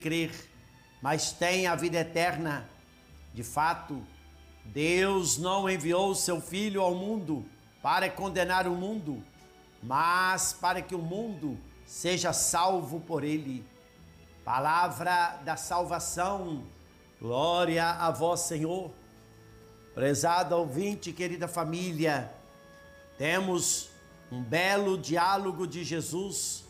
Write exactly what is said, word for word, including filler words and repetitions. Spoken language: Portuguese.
crer, mas tem a vida eterna. De fato, Deus não enviou o seu Filho ao mundo para condenar o mundo, mas para que o mundo seja salvo por ele. Palavra da salvação, glória a vós, Senhor. Prezado ouvinte, querida família, temos um belo diálogo de Jesus